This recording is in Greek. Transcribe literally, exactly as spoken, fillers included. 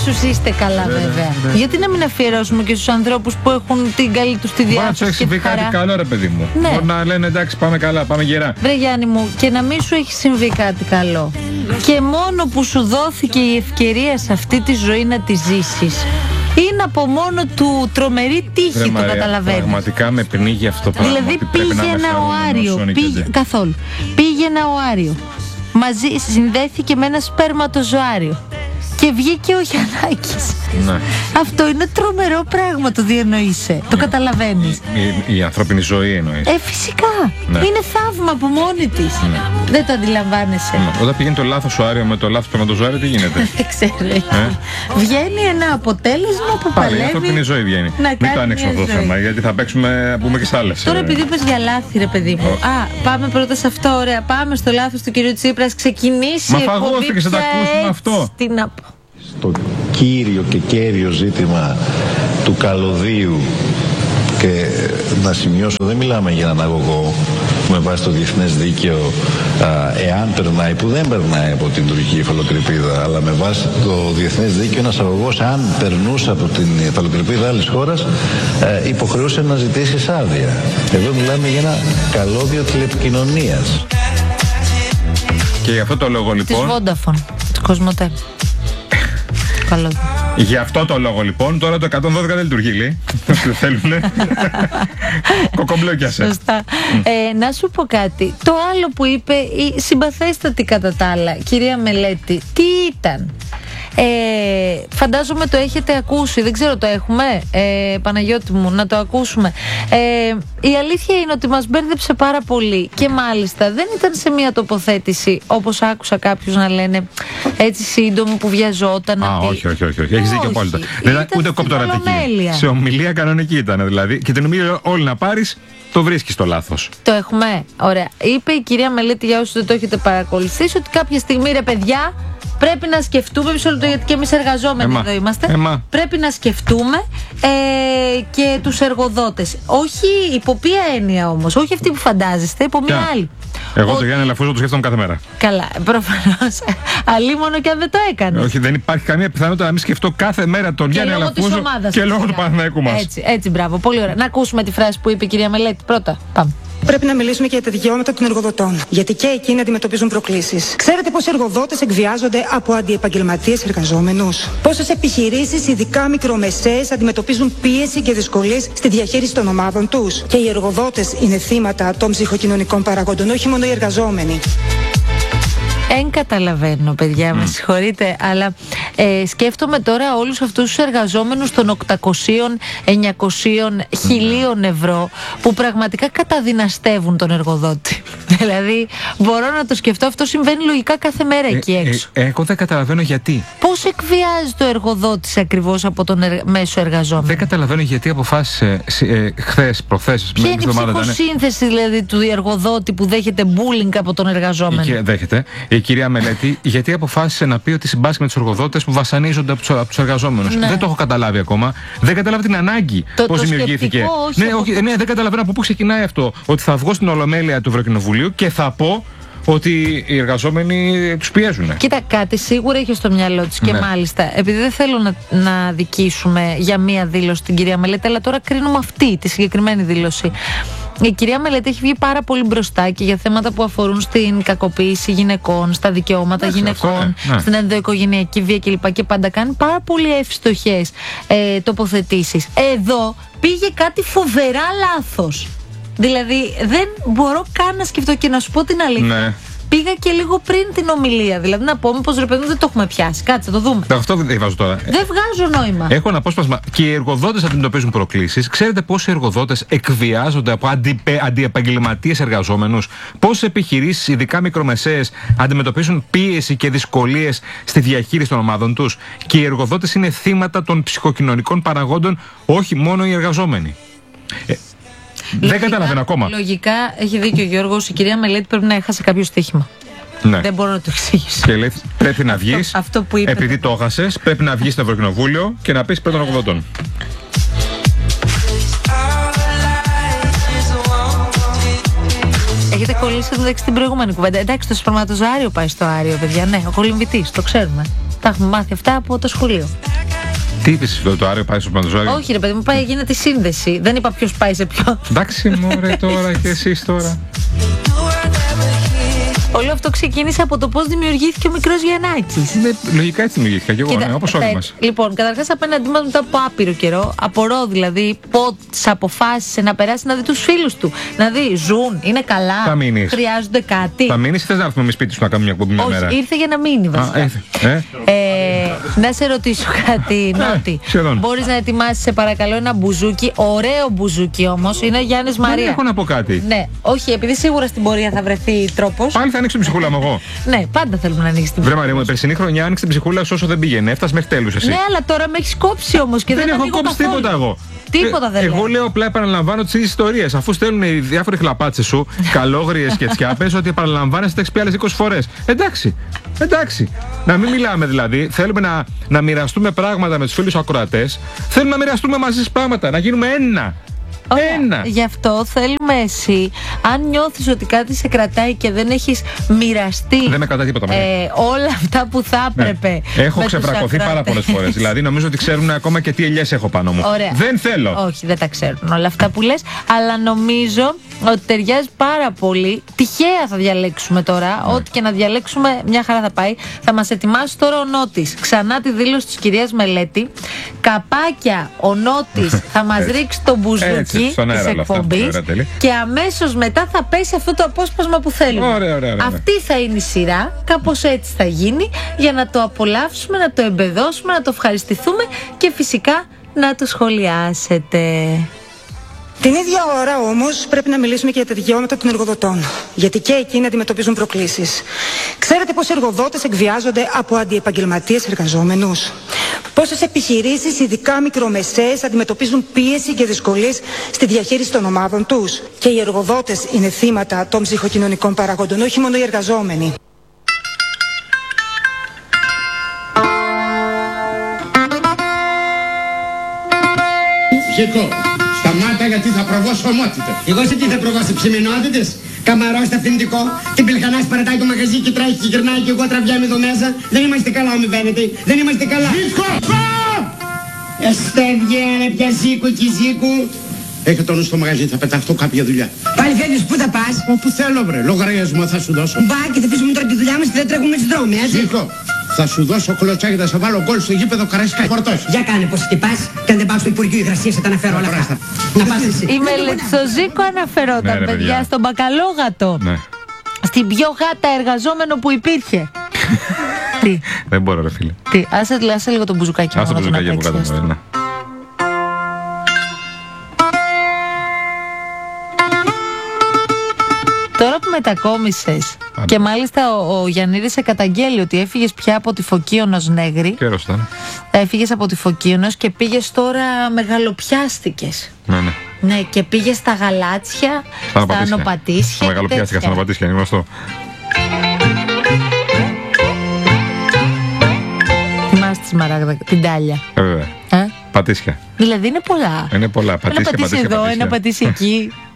όσους είστε καλά, βέβαια. βέβαια. βέβαια. Γιατί να μην αφιερώσουμε και στους ανθρώπους που έχουν την καλή τους τη διάθεση. Μπορεί να σου έχει συμβεί κάτι καλό, ρε παιδί μου. Ναι. Μπορεί να λένε εντάξει, πάμε καλά, πάμε γερά. Βρε Γιάννη μου, και να μην σου έχει συμβεί κάτι καλό. Και μόνο που σου δόθηκε η ευκαιρία σε αυτή τη ζωή να τη ζήσεις, είναι από μόνο του τρομερή τύχη. Ρε, το καταλαβαίνεις. Πραγματικά με πνίγει αυτό το πράγμα. Δηλαδή πήγαινα ο Άριο. Πήγε, καθόλου. Πήγαινα ο Άριο. Μαζί συνδέθηκε με ένα σπέρματοζωάριο. Και βγήκε ο Γιαννάκης. Ναι. Αυτό είναι τρομερό πράγμα, το διανοείσαι. Το καταλαβαίνεις. Η, η, η ανθρώπινη ζωή εννοείς. Ε, φυσικά. Ναι. Είναι θαύμα από μόνη της. Ναι. Δεν το αντιλαμβάνεσαι. Ναι. Όταν πηγαίνει το λάθος οάριο με το λάθος σπερματοζωάριο, τι γίνεται? Δεν ξέρω. Ε? Βγαίνει ένα αποτέλεσμα που πάλι παλεύει. Η ανθρώπινη ζωή βγαίνει. Μην το ανοίξουμε αυτό το θέμα, γιατί θα παίξουμε, πούμε και σ' άλλες. Τώρα, επειδή είπες για λάθη, ρε παιδί μου. Oh. Α, πάμε πρώτα σε αυτό, ωραία. Πάμε στο λάθος του κυρίου Τσίπρας. Ξεκινήσει. Μα φαγώθηκες να τα ακούσουμε αυτό. Τι να πω. Στο κύριο και κέριο ζήτημα του καλωδίου, και να σημειώσω, δεν μιλάμε για έναν αγωγό με βάση το διεθνές δίκαιο, α, εάν περνάει, που δεν περνάει από την τουρκική υφαλοκρηπίδα, αλλά με βάση το διεθνές δίκαιο ένας αγωγός, αν περνούσε από την υφαλοκρηπίδα άλλης χώρας, ε, υποχρεούσε να ζητήσει άδεια. Εδώ μιλάμε για ένα καλώδιο τηλεπικοινωνίας. Και γι' αυτό το λόγο λοιπόν... Της Vodafone, της Κοσμοτέ. Καλό. Γι' αυτό το λόγο λοιπόν τώρα το εκατόν δώδεκα δεν λειτουργεί, λέει. Θέλουνε. Κοκομπλόκιασε. Σωστά. ε, να σου πω κάτι. Το άλλο που είπε η συμπαθέστατη κατά τα άλλα κυρία Μελέτη, τι ήταν? Ε, φαντάζομαι το έχετε ακούσει. Δεν ξέρω, το έχουμε, ε, Παναγιώτη μου, να το ακούσουμε. ε, Η αλήθεια είναι ότι μας μπέρδεψε πάρα πολύ. Και μάλιστα δεν ήταν σε μια τοποθέτηση, όπως άκουσα κάποιους να λένε, έτσι σύντομη, που βιαζόταν. Α, όχι, όχι, όχι, όχι. Έχεις δίκιο απόλυτα. Δεν ούτε κοπτορατική. Σε ομιλία κανονική ήταν δηλαδή. Και την ομιλία όλη να πάρεις, το βρίσκεις το λάθος. Το έχουμε. Ωραία. Είπε η κυρία Μελέτη, για όσους δεν το έχετε παρακολουθήσει, ότι κάποια στιγμή, ρε παιδιά, πρέπει να σκεφτούμε, μισό λεπτό, γιατί και εμείς εργαζόμενοι Εμα. εδώ είμαστε. Εμα. Πρέπει να σκεφτούμε ε, και τους εργοδότες. Όχι υπό ποια έννοια όμως, όχι αυτή που φαντάζεστε, υπό μια yeah. άλλη. Εγώ Ο... το Γιάννη Αλαφούζο το σκέφτομαι κάθε μέρα. Καλά, προφανώς. Αλίμονο και αν δεν το έκανε. Όχι, δεν υπάρχει καμία πιθανότητα να μην σκεφτώ κάθε μέρα τον Γιάννη Αλαφούζο και λόγω του Παναθηναϊκού μας. Έτσι, έτσι, μπράβο. Πολύ ωραία. Να ακούσουμε τη φράση που είπε η κυρία Μελέτη πρώτα. Πάμε. Πρέπει να μιλήσουμε και για τα δικαιώματα των εργοδοτών. Γιατί και εκείνοι αντιμετωπίζουν προκλήσεις. Ξέρετε πόσοι εργοδότες εκβιάζονται από αντιεπαγγελματίες εργαζόμενους? Πόσες επιχειρήσεις, ειδικά μικρομεσαίες, αντιμετωπίζουν πίεση και δυσκολίες στη διαχείριση των ομάδων τους? Και οι εργοδότες είναι θύματα των ψυχοκοινωνικών παραγόντων, όχι μόνο οι εργαζόμενοι. Εν καταλαβαίνω, παιδιά, με συγχωρείτε, αλλά ε, σκέφτομαι τώρα όλους αυτούς τους εργαζόμενους των οκτακοσίων, εννιακοσίων, χιλίων ευρώ που πραγματικά καταδυναστεύουν τον εργοδότη. Δηλαδή, μπορώ να το σκεφτώ, αυτό συμβαίνει λογικά κάθε μέρα εκεί έξω. Ε, ε, εγώ δεν καταλαβαίνω γιατί. Πώς εκβιάζει το εργοδότης ακριβώς από τον ερ... μέσο εργαζόμενο? Δεν καταλαβαίνω γιατί αποφάσισε ε, χθες, προχθές. Ποια είναι η ψυχοσύνθεση δηλαδή του εργοδότη που δέχεται bullying από τον εργαζόμενο? Και δέχεται. Η κυρία Μελέτη, γιατί αποφάσισε να πει ότι συμπάσχει με τους εργοδότες που βασανίζονται από τους, από τους εργαζόμενους. Ναι. Δεν το έχω καταλάβει ακόμα. Δεν καταλάβει την ανάγκη πώς δημιουργήθηκε. Όχι, ναι, όχι, ναι, δεν καταλαβαίνω από πού ξεκινάει αυτό. Ότι θα βγω στην Ολομέλεια του Ευρωκοινοβουλίου και θα πω ότι οι εργαζόμενοι τους πιέζουν. Κοίτα, κάτι σίγουρα είχε στο μυαλό της και ναι. μάλιστα, επειδή δεν θέλω να, να δικήσουμε για μία δήλωση την κυρία Μελέτη, αλλά τώρα κρίνουμε αυτή τη συγκεκριμένη δήλωση. Η κυρία Μελέτη έχει βγει πάρα πολύ μπροστά και για θέματα που αφορούν στην κακοποίηση γυναικών, στα δικαιώματα Άχι, γυναικών, αυτό, ναι. στην ενδοοικογενειακή βία κλπ. Και πάντα κάνει πάρα πολύ εύστοχες ε, τοποθετήσεις. Εδώ πήγε κάτι φοβερά λάθος. Δηλαδή δεν μπορώ καν να σκεφτώ, και να σου πω την αλήθεια. Ναι. Πήγα και λίγο πριν την ομιλία. Δηλαδή να πω, πως ρε παιδί δεν το έχουμε πιάσει. Κάτσε, το δούμε. Αυτό δεν βάζω τώρα. Δεν βγάζω νόημα. Έχω ένα απόσπασμα. Και οι εργοδότες αντιμετωπίζουν προκλήσεις. Ξέρετε πόσοι εργοδότες εκβιάζονται από αντιεπαγγελματίες εργαζόμενους? Πόσες επιχειρήσεις, ειδικά μικρομεσαίες, αντιμετωπίζουν πίεση και δυσκολίες στη διαχείριση των ομάδων τους? Και οι εργοδότες είναι θύματα των ψυχοκοινωνικών παραγόντων, όχι μόνο οι εργαζόμενοι. Ε, Λογικά, δεν καταλαβαίνω ακόμα. Λογικά έχει δίκιο ο Γιώργος. Η κυρία Μελέτη πρέπει να έχασε κάποιο στοίχημα. Ναι. Δεν μπορώ να το εξηγήσω. Και λέει, πρέπει να βγεις. Αυτό που είπε. Επειδή το έχασες, πρέπει να βγεις στο Ευρωκοινοβούλιο και να πεις πέρα των εργοδοτών. Έχετε κολλήσει εδώ στην προηγούμενη κουβέντα. Εντάξει, το σπερματοζωάριο πάει στο Άριο, παιδιά. Ναι, ο κολυμβητής, το ξέρουμε. Τα έχουμε μάθει αυτά από το σχολείο. Τι είπες, το Άριο πάει στο Παντοζόρι? Όχι, ρε παιδί μου, πάει, γίνεται σύνδεση. Δεν είπα ποιος πάει σε ποιον. Εντάξει, μωρέ τώρα και εσείς τώρα. Όλο αυτό ξεκίνησε από το πώς δημιουργήθηκε ο μικρός Γιαννάκης. Ναι, λογικά έτσι δημιουργήθηκα και εγώ, ναι, όπως όλοι μας. Λοιπόν, καταρχάς απέναντί μας μετά από άπειρο καιρό, απορώ δηλαδή πώς αποφάσισε να περάσει να δει τους φίλους του. Να δει, ζουν, είναι καλά, θα μείνεις. Χρειάζονται κάτι. Θα μείνεις ή θες να έρθουμε εμείς σπίτι σου να κάνουμε μια εκπομπή μια Όχι, μέρα? ήρθε για να μείνει βασικά. Α, ήρθε. Ε? Ε, να σε ρωτήσω κάτι, Νότι. Σχεδόν. Μπορείς να ετοιμάσεις, σε παρακαλώ, ένα μπουζούκι, ωραίο μπουζούκι όμως, είναι Γιάννης Μαρία. Δεν έχω να πω κάτι. Ναι, όχι, επειδή σίγουρα στην πορεία θα βρεθεί τρόπος. Πάλι θα ανοίξω την ψυχούλα μου εγώ. Ναι, πάντα θέλουμε να ανοίξει την Βρε Μαρία μου, η περσινή χρονιά άνοιξε την ψυχούλα σου όσο δεν πήγαινε. Έφτασε μέχρι τέλους εσύ. Ναι, αλλά τώρα με έχει κόψει όμως και δεν, δεν έχω ανοίγω κόψει καθόλου. τίποτα εγώ. Τίποτα ε, δεν Εγώ λέω. λέω απλά επαναλαμβάνω τις ίδιες ιστορίες. Αφού στέλνουν οι διάφοροι χλαπάτσες σου, καλόγριες και τσιάπες, ότι επαναλαμβάνεσαι τα έχεις πει άλλες είκοσι φορές. Εντάξει. Εντάξει. Να μην μιλάμε δηλαδή. Θέλουμε να, να μοιραστούμε πράγματα με τους φίλους ακροατές. Θέλουμε να μοιραστούμε μαζί σας πράγματα. Να γίνουμε ένα. Ωραία. Ένα. Γι' αυτό θέλουμε εσύ, αν νιώθεις ότι κάτι σε κρατάει και δεν έχεις μοιραστεί Δεν με κρατάει τίποτα. ε, όλα αυτά που θα έπρεπε. Ναι. Έχω με τους ξεβρακωθεί πάρα ακροατές. πολλές φορές. Δηλαδή νομίζω ότι ξέρουν ακόμα και τι ελιές έχω πάνω μου. Ωραία. Δεν θέλω. Όχι, δεν τα ξέρουν όλα αυτά που λες, αλλά νομίζω ότι ταιριάζει πάρα πολύ. Τυχαία θα διαλέξουμε τώρα. Ναι. Ό,τι και να διαλέξουμε, μια χαρά θα πάει. Θα μας ετοιμάσει τώρα ο Νότης. Ξανά τη δήλωση της κυρίας Μελέτη. Καπάκια, ο Νότης θα μας Έτσι. ρίξει το μπουζούκι Έτσι, στον αέρα της όλα αυτά. εκπομπής Ωραία, τέλεια. και αμέσως μετά θα πέσει αυτό το απόσπασμα που θέλουμε. Ωραία, ωραία, ωραία. Αυτή θα είναι η σειρά. Κάπως έτσι θα γίνει, για να το απολαύσουμε, να το εμπεδώσουμε, να το ευχαριστηθούμε και φυσικά να το σχολιάσετε. Την ίδια ώρα όμως πρέπει να μιλήσουμε και για τα δικαιώματα των εργοδοτών. Γιατί και εκείνοι αντιμετωπίζουν προκλήσεις. Ξέρετε πόσοι εργοδότες εκβιάζονται από αντιεπαγγελματίες εργαζόμενους? Πόσες επιχειρήσεις, ειδικά μικρομεσαίες, αντιμετωπίζουν πίεση και δυσκολίες στη διαχείριση των ομάδων τους? Και οι εργοδότες είναι θύματα των ψυχοκοινωνικών παραγόντων, όχι μόνο οι εργαζόμενοι. Ζήκω, σταμάτα γιατί θα προβώ σε ομότητες. Εγώ σε τι θα προβώ, σε ψημινότητες? Καμαρό στο αυθεντικό, την πελχανάς παρατάει το μαγαζί και τρέχει και γυρνάει και εγώ τραβιάμαι εδώ μέσα. Δεν είμαστε καλά, μη βαίνετε. Δεν είμαστε καλά. Ζήκω! Εστέ βγαίνε πια Ζήκω και Ζήκω. Έχε το νου στο μαγαζί, θα πεταχτώ κάποια δουλειά. Πάλι θέλεις, πού θα πας? Όπου θέλω βρε, λογαριασμό θα σου δώσω. Μπα και θα αφήσουμε τώρα τη δουλειά μας και δεν τρέχουμε στις δρόμοι, έτσι? Ζήκω, θα σου δώσω κολοτσάκι, θα σε βάλω γκολ στο γήπεδο Καραϊσκάκη. Φορτώσει. Για κάνε πως χτυπάς και αν δεν πάω στο Υπουργείο Υγρασίας θα τα αναφέρω όλα αυτά. Να πας εσύ. Η Μελέτη στο Ζήκο αναφερόταν, Ναι, ρε, παιδιά, παιδιά. στον μπακαλόγατο. Ναι. Στην πιο γάτα εργαζόμενο που υπήρχε. Τι, Δεν μπορώ, ρε φίλε. τι, άσε, άσε λίγο το μπουζουκάκι μου. Άστο να που τον ζουκάγια από απέξεις. κάτω. Ναι. Τώρα που μετακόμισες και μάλιστα ο, ο Γιαννίδης σε καταγγέλει ότι έφυγες πια από τη Φωκίωνος Νέγρη. Καιρός ήταν. Έφυγες από τη Φωκίωνος και πήγες τώρα, μεγαλοπιάστηκες. Ναι, ναι. Ναι, και πήγες στα γαλάτσια, Στα στα ανοπατήσια. Στα μεγαλοπιάστηκα, στα ανοπατήσια, είναι γνωστό. Θυμάσαι τη Σμαράγδα, την Τάλια. Ε, βέβαια. Ε? Πατήσια. Δηλαδή είναι πολλά. Είναι πολλά. Ένα Πατήσια, πατήσει πατήσια, εδώ, πατήσια. ένα πατήσει εκεί.